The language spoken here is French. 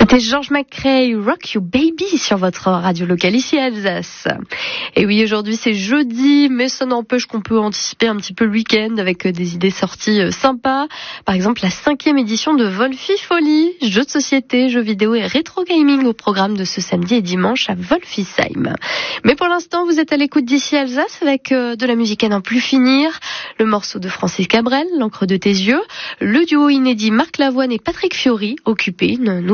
C'était George McCrae, Rock You Baby sur votre radio locale ici à Alsace. Et oui, aujourd'hui c'est jeudi, mais ça n'empêche qu'on peut anticiper un petit peu le week-end avec des idées sorties sympas. Par exemple, la 5e édition de Wolfifolie, jeux de société, jeux vidéo et rétro gaming au programme de ce samedi et dimanche à Wolfisheim. Mais pour l'instant, vous êtes à l'écoute d'ici Alsace avec de la musique à n'en plus finir, le morceau de Francis Cabrel, L'encre de tes yeux, le duo inédit Marc Lavoine et Patrick Fiori, Occupé, une